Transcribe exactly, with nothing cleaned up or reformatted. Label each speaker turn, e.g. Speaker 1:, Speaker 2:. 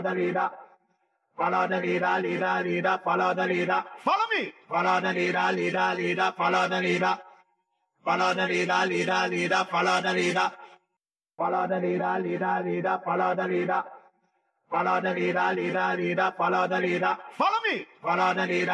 Speaker 1: the leader. Follow the leader, leader, leader, follow the leader.
Speaker 2: Follow me.
Speaker 1: Follow the leader, leader, leader, follow the leader. Follow the leader, leader, leader, follow the leader. Follow the leader, leader, leader, follow the leader. Follow the leader, leader, leader, follow the leader.
Speaker 2: Follow me.
Speaker 1: Follow the leader.